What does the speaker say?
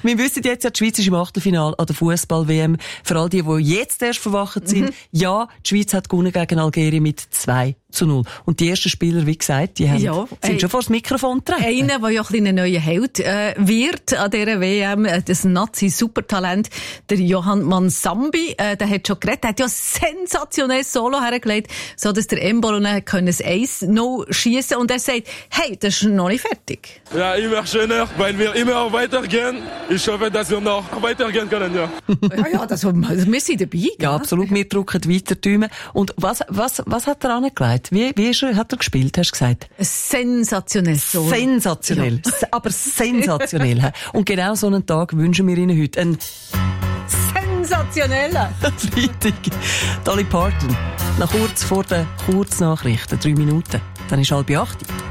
Wir wissen jetzt, die Schweiz ist im Achtelfinale an der Fußball-WM. Für all die jetzt erst verwacht sind, ja, die Schweiz hat gewonnen gegen Algerien mit 2-0. Und die ersten Spieler, wie gesagt, die sind schon vor das Mikrofon getreten. Einer, der ja ein bisschen ein neuer Held wird an dieser WM, das Nazi-Supertalent, der Johann Mansambi, der hat schon geredet, der hat ja sensationelles Solo hergelegt, so dass der Embolo ein 1-0 schiessen und er sagt, hey, das ist noch nicht fertig. Ja, immer schöner, weil wir immer weitergehen. Ich hoffe, dass wir noch weitergehen können, ja. Ja, wir sind dabei. Ja, absolut, wir drücken weiter die Daumen. Und was hat er angelegt? Wie hat er gespielt, hast du gesagt? Sensationell so. Sensationell. Ja. Aber sensationell. Und genau so einen Tag wünschen wir Ihnen heute. Ein sensationeller Freitag. Dolly Parton. Nach kurz vor den Kurznachrichten, 3 Minuten. Dann ist 7:30.